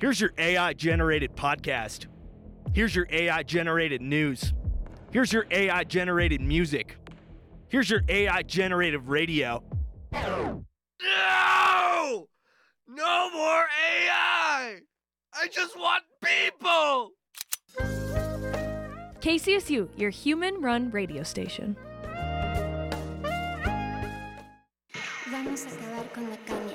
Here's your AI-generated podcast. Here's your AI-generated news. Here's your AI-generated music. Here's your AI-generated radio. No! No more AI! I just want people! KCSU, your human-run radio station. Vamos a acabar con la caña.